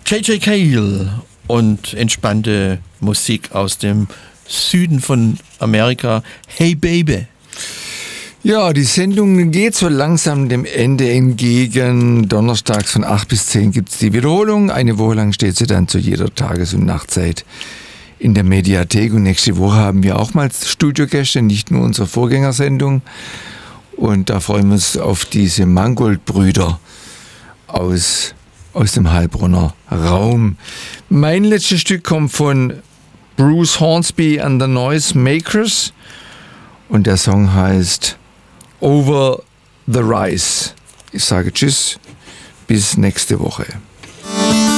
J.J. Cale und entspannte Musik aus dem Süden von Amerika. Hey Baby. Ja, die Sendung geht so langsam dem Ende entgegen. Donnerstags von 8 bis 10 gibt es die Wiederholung. Eine Woche lang steht sie dann zu jeder Tages- und Nachtzeit in der Mediathek. Und nächste Woche haben wir auch mal Studiogäste, nicht nur unsere Vorgängersendung. Und da freuen wir uns auf diese Mangold-Brüder aus dem Heilbronner Raum. Mein letztes Stück kommt von Bruce Hornsby and the Noisemakers. Und der Song heißt Over the Rise. Ich sage Tschüss, bis nächste Woche.